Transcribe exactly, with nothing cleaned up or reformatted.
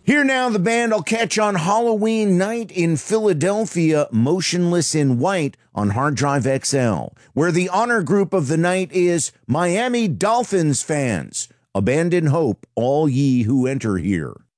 Here now, the band I'll catch on Halloween night in Philadelphia, Motionless in White on Hard Drive X L, where the honor group of the night is Miami Dolphins fans. Abandon hope, all ye who enter here.